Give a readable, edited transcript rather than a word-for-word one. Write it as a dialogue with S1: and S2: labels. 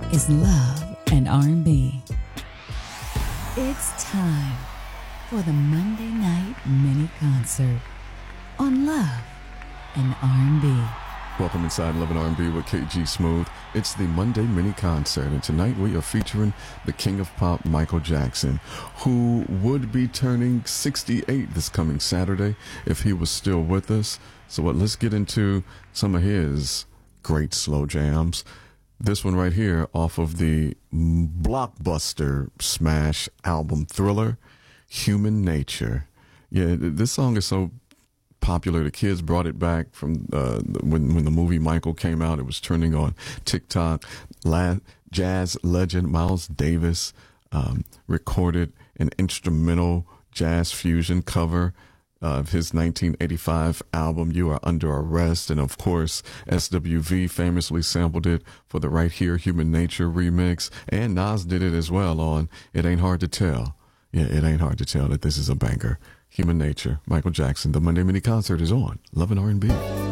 S1: is love and R&B. It's time for the Monday Night Mini Concert on Love and R&B.
S2: Welcome inside Love and R&B with KG Smooth. It's the Monday Mini Concert, and tonight we are featuring the King of Pop, Michael Jackson, who would be turning 68 this coming Saturday if he was still with us. So let's get into some of his great slow jams. This one right here off of the blockbuster smash album Thriller, Human Nature. Yeah, this song is so popular. The kids brought it back from when the movie Michael came out. It was trending on TikTok. Jazz legend Miles Davis recorded an instrumental jazz fusion cover of his 1985 album You Are Under Arrest, and of course SWV famously sampled it for the Right Here Human Nature remix, and Nas did it as well on It Ain't Hard to Tell. Yeah, it ain't hard to tell that this is a banger. Human Nature, Michael Jackson. The Monday Mini Concert is on Love and R&B.